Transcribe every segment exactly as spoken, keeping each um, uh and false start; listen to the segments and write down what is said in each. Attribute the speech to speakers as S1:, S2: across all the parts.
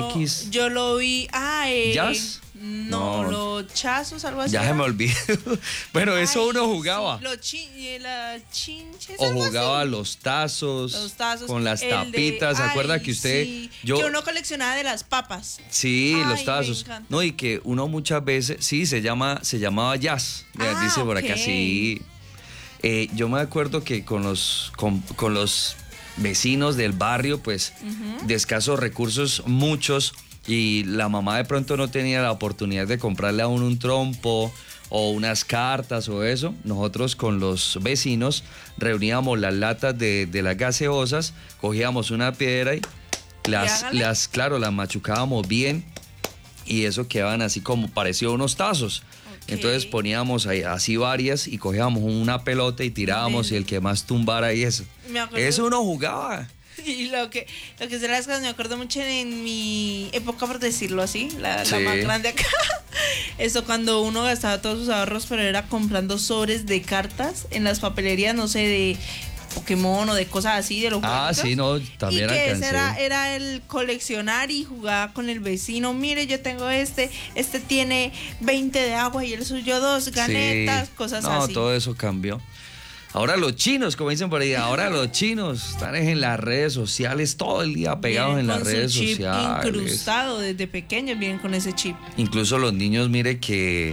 S1: X.
S2: Yo lo vi. Ah, eh,
S1: ¿Jazz?
S2: No,
S1: No.
S2: los chazos, algo así.
S1: Ya se me olvidó. Bueno, eso
S2: Ay,
S1: uno jugaba.
S2: Sí, los chin, eh, la chinches.
S1: O
S2: algo
S1: jugaba
S2: así.
S1: los tazos,
S2: Los tazos.
S1: con las
S2: el de-
S1: tapitas. ¿Se acuerda
S2: ay,
S1: que usted?
S2: sí,
S1: Yo,
S2: que uno coleccionaba de las papas.
S1: sí,
S2: Ay,
S1: los
S2: me
S1: tazos.
S2: encanta.
S1: No, y que uno muchas veces, sí, se llama, se llamaba jazz. Ya
S2: Ah,
S1: dice por acá,
S2: ok.
S1: sí. Eh, yo me acuerdo que con los, con, con los vecinos del barrio, pues,
S2: Ujú.
S1: de escasos recursos, muchos, y la mamá de pronto no tenía la oportunidad de comprarle a uno un trompo o unas cartas o eso, nosotros con los vecinos reuníamos las latas de, de las gaseosas, cogíamos una piedra y las,
S2: hágale.
S1: las, claro, las machucábamos bien y eso quedaban así como parecido a unos tazos.
S2: Ok.
S1: Entonces poníamos ahí, así varias y cogíamos una pelota y tirábamos
S2: Ven.
S1: y el que más tumbara y eso.
S2: Me acuerdo-
S1: Eso uno jugaba.
S2: Y lo que, lo que será es que me acuerdo mucho en mi época, por decirlo así, la, la
S1: Sí.
S2: más grande acá. Eso cuando uno gastaba todos sus ahorros, pero era comprando sobres de cartas en las papelerías, no sé, de Pokémon o de cosas así, de los
S1: Ah,
S2: jueguitos.
S1: sí, no, también
S2: y que ese
S1: alcancé.
S2: era, era el coleccionar y jugaba con el vecino. Mire, yo tengo este, este tiene veinte de agua y el suyo dos, ganetas,
S1: Sí.
S2: cosas
S1: no,
S2: así.
S1: todo eso cambió. Ahora los chinos, como dicen por ahí, ahora los chinos están en las redes sociales todo el día pegados
S2: Vienen
S1: en las
S2: con su
S1: redes
S2: chip
S1: sociales.
S2: incrustado desde pequeños, vienen con ese chip.
S1: Incluso los niños, mire que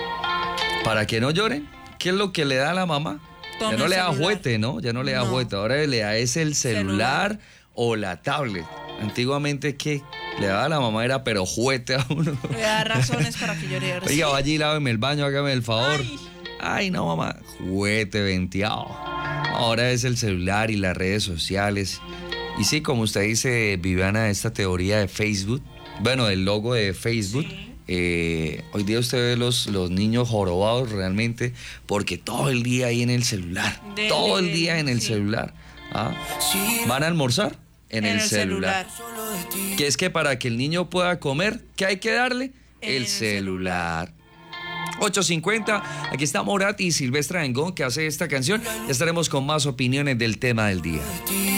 S1: para que no lloren, ¿qué es lo que le da a la mamá?
S2: Tome
S1: ya no
S2: el
S1: le da
S2: celular.
S1: juguete, ¿no? Ya no le da
S2: No.
S1: juguete, ahora le da es el celular,
S2: Celular.
S1: o la tablet. Antiguamente, ¿qué? Le daba a la mamá era pero juguete a uno.
S2: Le da razones para que llore. ahora sí.
S1: Oiga, vaya y láveme el baño, hágame el favor.
S2: Ay.
S1: Ay, no, mamá, juguete venteado. Ahora es el celular y las redes sociales. Y sí, como usted dice, Viviana, esta teoría de Facebook, bueno, el logo de Facebook,
S2: Sí.
S1: eh, hoy día usted ve los, los niños jorobados realmente porque todo el día ahí en el celular,
S2: Dele,
S1: todo el
S2: dele,
S1: día en el
S2: sí.
S1: celular. ¿Ah? ¿Van a almorzar? En, el, celular. Que es que para que el niño pueda comer, ¿qué hay que darle?
S2: En
S1: El
S2: el
S1: celular. ocho cincuenta, aquí está Morat y Silvestre Dangond que hace esta canción. Ya estaremos con más opiniones del tema del día.